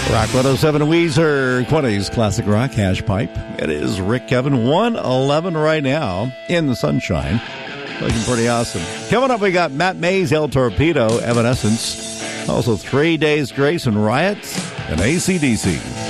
Rock 107 Weezer, 20s classic rock hash pipe. It is Rick Kevin, 111 right now in the sunshine. Looking pretty awesome. Coming up, we got Matt Mays, El Torpedo, Evanescence. Also 3 Days Grace and Riots and AC/DC.